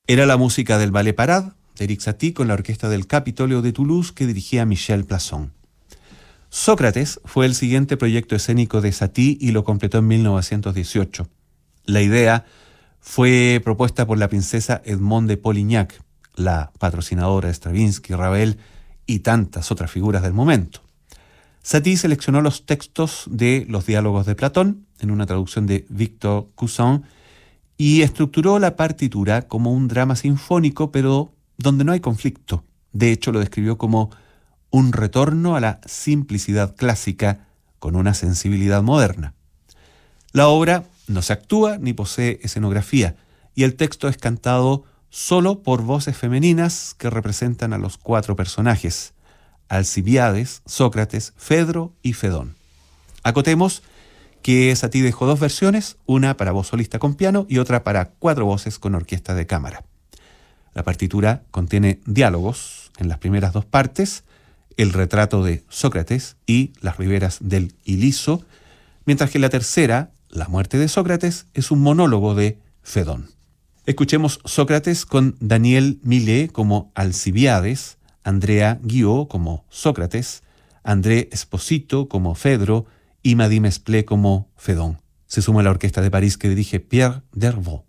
Era la música del Ballet Parade de Erik Satie con la orquesta del Capitolio de Toulouse que dirigía Michel Plasson. Sócrates fue el siguiente proyecto escénico de Satie y lo completó en 1918. La idea fue propuesta por la princesa Edmond de Polignac, la patrocinadora de Stravinsky, Ravel y tantas otras figuras del momento. Satie seleccionó los textos de los diálogos de Platón en una traducción de Victor Cousin y estructuró la partitura como un drama sinfónico, pero donde no hay conflicto. De hecho, lo describió como un retorno a la simplicidad clásica con una sensibilidad moderna. La obra no se actúa ni posee escenografía y el texto es cantado solo por voces femeninas que representan a los 4 personajes: Alcibíades, Sócrates, Fedro y Fedón. Acotemos que Satie dejó 2 versiones, una para voz solista con piano y otra para 4 voces con orquesta de cámara. La partitura contiene diálogos en las primeras 2 partes, el retrato de Sócrates y las riberas del Iliso, mientras que la tercera, la muerte de Sócrates, es un monólogo de Fedón. Escuchemos Sócrates con Daniel Millet como Alcibíades, Andrea Guiot como Sócrates, André Esposito como Fedro y Maddy Mesplé como Fedón. Se suma la orquesta de París que dirige Pierre Dervaux.